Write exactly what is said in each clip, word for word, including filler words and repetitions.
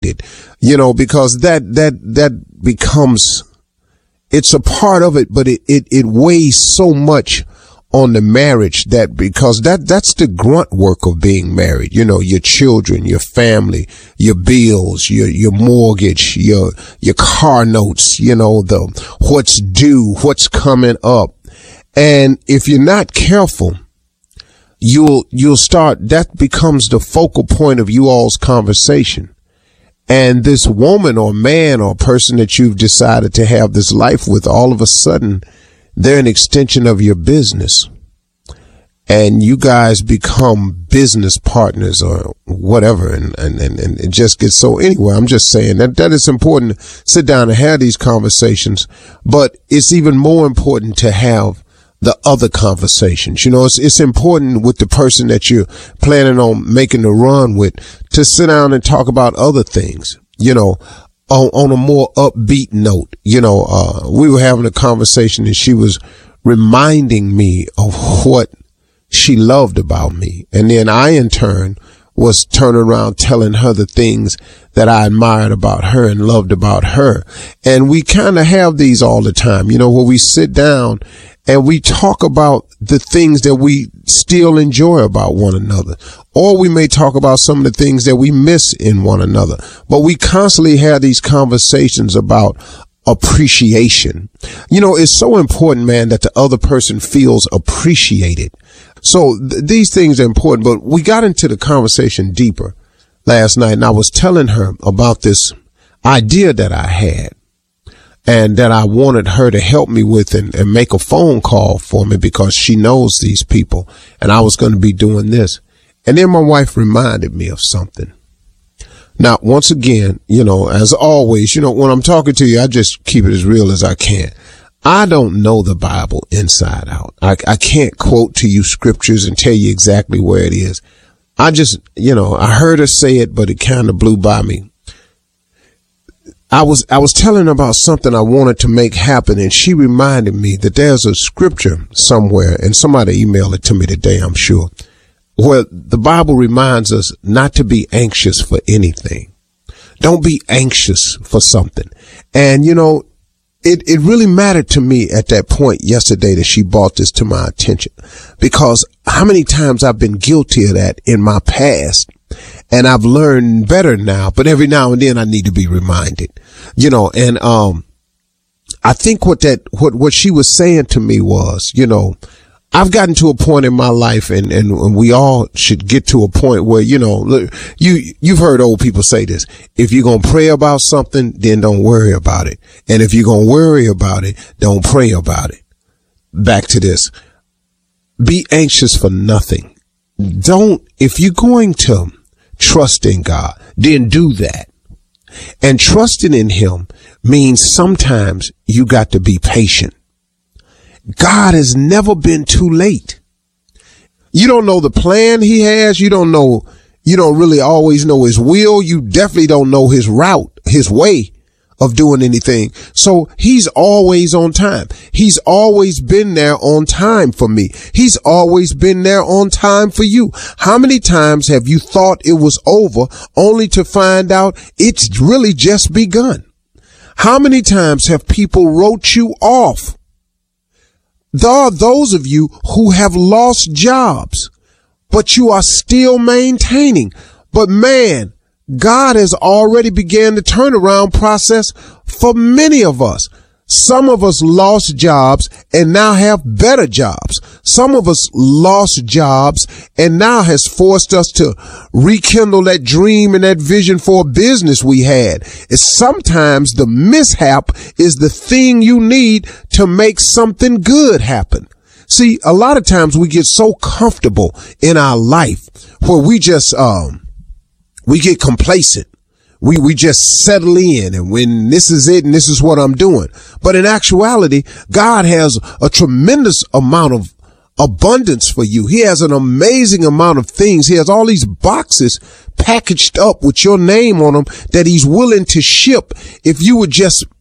you know, because that, that, that becomes, it's a part of it, but it, it, it weighs so much on the marriage that because that, that's the grunt work of being married. You know, your children, your family, your bills, your, your mortgage, your, your car notes, you know, the, what's due, what's coming up. And if you're not careful, you'll, you'll start, that becomes the focal point of you all's conversation. And this woman or man or person that you've decided to have this life with, all of a sudden, they're an extension of your business. And you guys become business partners or whatever. And, and, and, and it just gets so, anyway, I'm just saying that, that it's important to sit down and have these conversations, but it's even more important to have the other conversations. You know, it's, it's important with the person that you're planning on making the run with to sit down and talk about other things, you know, on, on a more upbeat note. You know, uh, we were having a conversation and she was reminding me of what she loved about me. And then I, in turn, was turning around telling her the things that I admired about her and loved about her. And we kind of have these all the time, you know, where we sit down and we talk about the things that we still enjoy about one another. Or we may talk about some of the things that we miss in one another. But we constantly have these conversations about appreciation. You know, it's so important, man, that the other person feels appreciated. So th- these things are important. But we got into the conversation deeper last night, and I was telling her about this idea that I had, and that I wanted her to help me with and, and make a phone call for me because she knows these people, and I was going to be doing this. And then my wife reminded me of something. Now, once again, you know, as always, you know, when I'm talking to you, I just keep it as real as I can. I don't know the Bible inside out. I, I can't quote to you scriptures and tell you exactly where it is. I just, you know, I heard her say it, but it kind of blew by me. I was, I was telling her about something I wanted to make happen, and she reminded me that there's a scripture somewhere, and somebody emailed it to me today, I'm sure, where the Bible reminds us not to be anxious for anything. Don't be anxious for something. And, you know, it, it really mattered to me at that point yesterday that she brought this to my attention, because how many times I've been guilty of that in my past. And I've learned better now, but every now and then I need to be reminded, you know, and, um, I think what that, what, what she was saying to me was, you know, I've gotten to a point in my life, and, and, and we all should get to a point where, you know, look, you, you've heard old people say this. If you're going to pray about something, then don't worry about it. And if you're going to worry about it, don't pray about it. Back to this. Be anxious for nothing. Don't, if you're going to trust in God, then do that. And trusting in him means sometimes you got to be patient. God has never been too late. You don't know the plan he has. You don't know, you don't really always know his will. You definitely don't know his route, his way of doing anything. So he's always on time. He's always been there on time for me. He's always been there on time for you. How many times have you thought it was over only to find out it's really just begun? How many times have people wrote you off? There are those of you who have lost jobs, but you are still maintaining. But man, God has already began the turnaround process for many of us. Some of us lost jobs and now have better jobs. Some of us lost jobs and now has forced us to rekindle that dream and that vision for a business we had. It's sometimes the mishap is the thing you need to make something good happen. See, a lot of times we get so comfortable in our life where we just, um, we get complacent. We, we just settle in, and when this is it and this is what I'm doing. But in actuality, God has a tremendous amount of abundance for you. He has an amazing amount of things. He has all these boxes packaged up with your name on them that he's willing to ship if you would just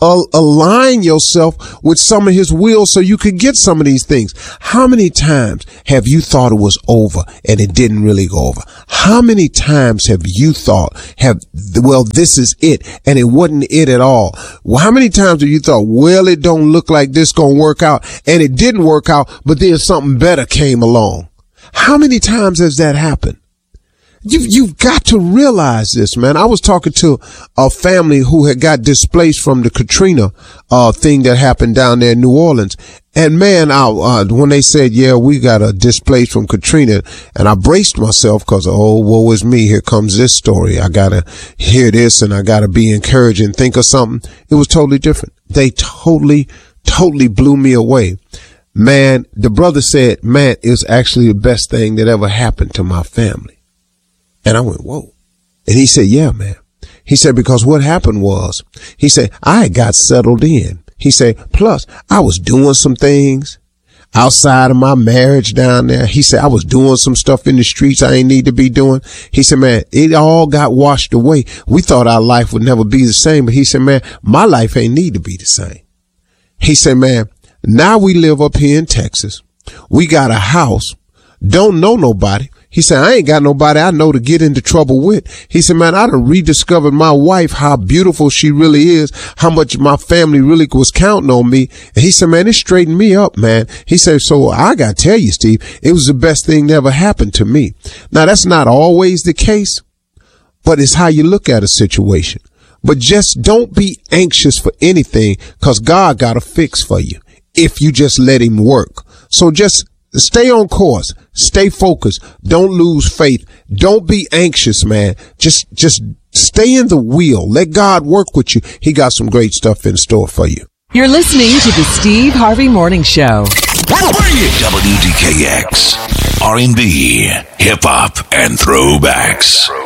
uh, align yourself with some of his will so you could get some of these things. How many times have you thought it was over and it didn't really go over? How many times have you thought, have, well, this is it, and it wasn't it at all? Well, how many times have you thought, well, it don't look like this gonna work out, and it didn't work out, but then something better came along? How many times has that happened? You've, you've got to realize this, man. I was talking to a family who had got displaced from the Katrina, uh, thing that happened down there in New Orleans. And man, I, uh, when they said, yeah, we got a displaced from Katrina, and I braced myself because, oh, woe is me. Here comes this story. I gotta hear this and I gotta be encouraged and think of something. It was totally different. They totally, totally blew me away. Man, the brother said, man, it was actually the best thing that ever happened to my family. And I went, whoa. And he said, yeah, man. He said, because what happened was, he said, I got settled in. He said, plus I was doing some things outside of my marriage down there. He said, I was doing some stuff in the streets I ain't need to be doing. He said, man, it all got washed away. We thought our life would never be the same. But he said, man, my life ain't need to be the same. He said, man, now we live up here in Texas. We got a house. Don't know nobody. He said, I ain't got nobody I know to get into trouble with. He said, man, I done rediscovered my wife, how beautiful she really is, how much my family really was counting on me. And he said, man, it straightened me up, man. He said, so I got to tell you, Steve, it was the best thing that ever happened to me. Now, that's not always the case, but it's how you look at a situation. But just don't be anxious for anything, because God got a fix for you if you just let him work. So just stay on course. Stay focused. Don't lose faith. Don't be anxious, man. Just, just stay in the wheel. Let God work with you. He got some great stuff in store for you. You're listening to the Steve Harvey Morning Show. W D K X, R and B, hip hop, and throwbacks.